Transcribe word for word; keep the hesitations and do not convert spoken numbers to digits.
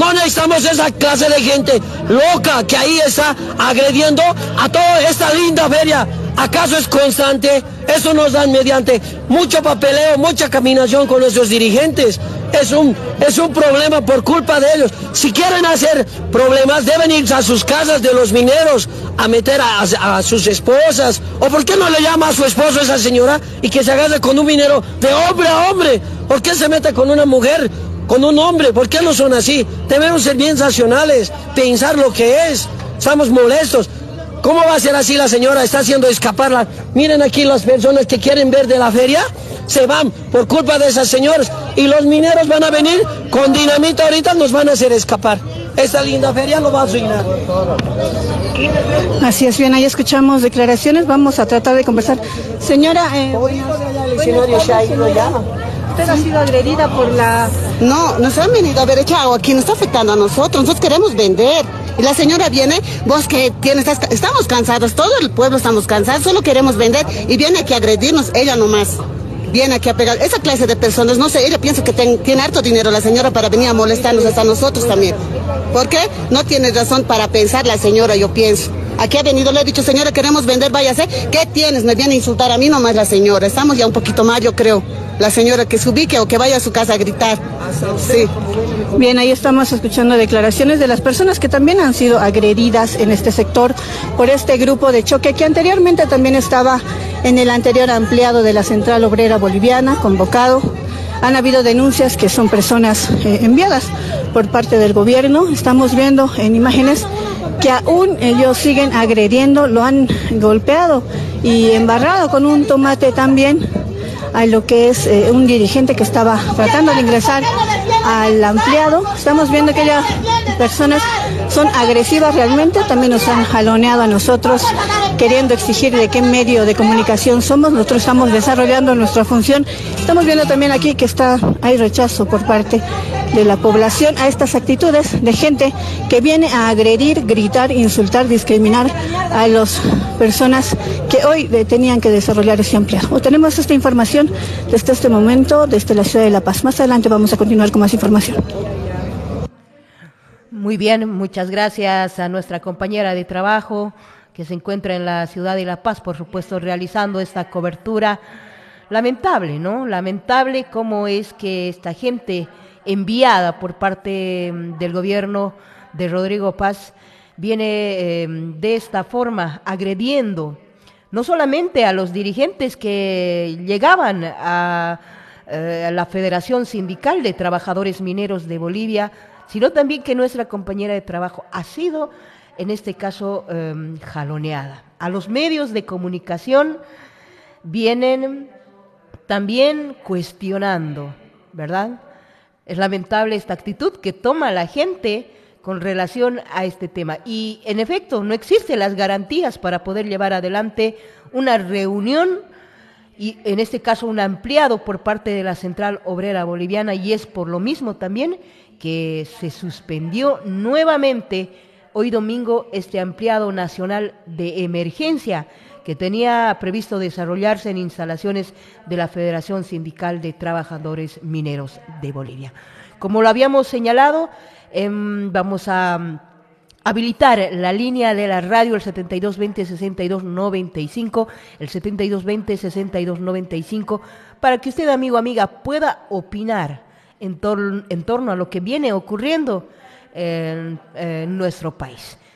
No necesitamos esa clase de gente loca que ahí está agrediendo a toda esta linda feria. ¿Acaso es constante? Eso nos dan mediante mucho papeleo, mucha caminación con nuestros dirigentes. Es un, es un problema por culpa de ellos. Si quieren hacer problemas, deben irse a sus casas de los mineros a meter a, a, a sus esposas. ¿O por qué no le llama a su esposo a esa señora y que se agarre con un minero de hombre a hombre? ¿Por qué se mete con una mujer, con un hombre? ¿Por qué no son así? Debemos ser bien racionales, pensar lo que es. Estamos molestos. ¿Cómo va a ser así la señora? Está haciendo escaparla. Miren aquí las personas que quieren ver de la feria, se van por culpa de esas señoras. Y los mineros van a venir con dinamita ahorita, nos van a hacer escapar. Esta linda feria lo va a arruinar. Así es, bien, ahí escuchamos declaraciones, vamos a tratar de conversar. Señora, eh, ¿usted ha sido agredida por la...? No, nos han venido a ver echado aquí, nos está afectando a nosotros, nosotros queremos vender. Y la señora viene, vos que tienes, estamos cansados, todo el pueblo estamos cansados, solo queremos vender y viene aquí a agredirnos, ella nomás. Viene aquí a pegar, esa clase de personas, no sé, ella piensa que ten, tiene harto dinero la señora para venir a molestarnos hasta nosotros también. ¿Por qué? No tiene razón para pensar la señora, yo pienso. Aquí ha venido, le he dicho, señora, queremos vender, váyase. ¿Qué tienes? Me viene a insultar a mí nomás la señora. Estamos ya un poquito más, yo creo. La señora que se ubique o que vaya a su casa a gritar. Sí. Bien, ahí estamos escuchando declaraciones de las personas que también han sido agredidas en este sector por este grupo de choque que anteriormente también estaba en el anterior ampliado de la Central Obrera Boliviana, convocado. Han habido denuncias que son personas eh, enviadas por parte del gobierno. Estamos viendo en imágenes que aún ellos siguen agrediendo, lo han golpeado y embarrado con un tomate también a lo que es eh, un dirigente que estaba tratando de ingresar al ampliado. Estamos viendo que ya personas son agresivas realmente, también nos han jaloneado a nosotros queriendo exigir de qué medio de comunicación somos. Nosotros estamos desarrollando nuestra función. Estamos viendo también aquí que está hay rechazo por parte de la población a estas actitudes de gente que viene a agredir, gritar, insultar, discriminar a las personas que hoy tenían que desarrollar ese ampliado. Tenemos esta información desde este momento, desde la ciudad de La Paz. Más adelante vamos a continuar con más información. Muy bien, muchas gracias a nuestra compañera de trabajo que se encuentra en la ciudad de La Paz, por supuesto, realizando esta cobertura. Lamentable, ¿no? Lamentable cómo es que esta gente enviada por parte del gobierno de Rodrigo Paz viene eh, de esta forma agrediendo no solamente a los dirigentes que llegaban a, eh, a la Federación Sindical de Trabajadores Mineros de Bolivia, sino también que nuestra compañera de trabajo ha sido, en este caso, eh, jaloneada. A los medios de comunicación vienen también cuestionando, ¿verdad? Es lamentable esta actitud que toma la gente con relación a este tema. Y, en efecto, no existen las garantías para poder llevar adelante una reunión, y en este caso un ampliado por parte de la Central Obrera Boliviana, y es por lo mismo también que se suspendió nuevamente hoy domingo este ampliado nacional de emergencia que tenía previsto desarrollarse en instalaciones de la Federación Sindical de Trabajadores Mineros de Bolivia. Como lo habíamos señalado, eh, vamos a um, habilitar la línea de la radio, el setenta y dos veinte, sesenta y dos noventa y cinco, el setenta y dos veinte, sesenta y dos noventa y cinco, para que usted, amigo, amiga, pueda opinar en, tor en torno a lo que viene ocurriendo en, en nuestro país.